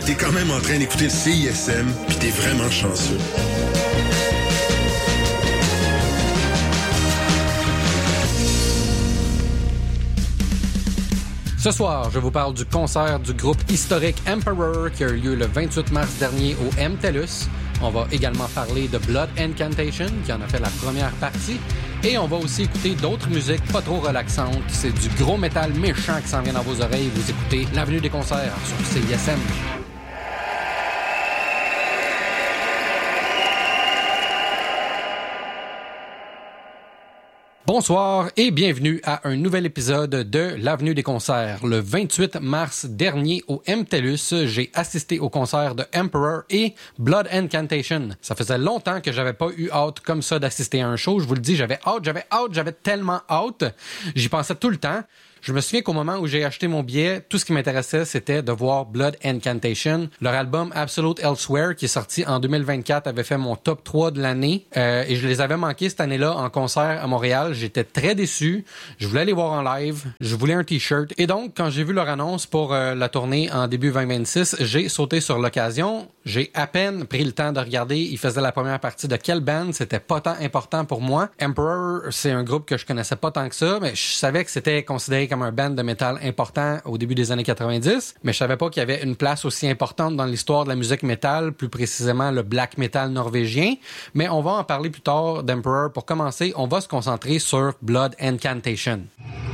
T'es quand même en train d'écouter le CISM, puis t'es vraiment chanceux. Ce soir, je vous parle du concert du groupe historique Emperor qui a eu lieu le 28 mars dernier au M-TELUS. On va également parler de Blood Incantation qui en a fait la première partie. Et on va aussi écouter d'autres musiques pas trop relaxantes. C'est du gros métal méchant qui s'en vient dans vos oreilles. Vous écoutez l'Avenue des concerts sur CISM. Bonsoir et bienvenue à un nouvel épisode de l'Avenue des concerts. Le 28 mars dernier au M-TELUS, j'ai assisté au concert de Emperor et Blood Incantation. Ça faisait longtemps que j'avais pas eu hâte comme ça d'assister à un show. Je vous le dis, j'avais tellement hâte. J'y pensais tout le temps. Je me souviens qu'au moment où j'ai acheté mon billet, tout ce qui m'intéressait, c'était de voir Blood Incantation. Leur album Absolute Elsewhere, qui est sorti en 2024, avait fait mon top 3 de l'année. Et je les avais manqués cette année-là en concert à Montréal. J'étais très déçu. Je voulais les voir en live. Je voulais un T-shirt. Et donc, quand j'ai vu leur annonce pour la tournée en début 2026, j'ai sauté sur l'occasion. J'ai à peine pris le temps de regarder. Ils faisaient la première partie de quelle band. C'était pas tant important pour moi. Emperor, c'est un groupe que je connaissais pas tant que ça, mais je savais que c'était considéré comme un band de métal important au début des années 90, mais je savais pas qu'il y avait une place aussi importante dans l'histoire de la musique métal, plus précisément le black metal norvégien. Mais on va en parler plus tard d'Emperor. Pour commencer, on va se concentrer sur Blood Incantation.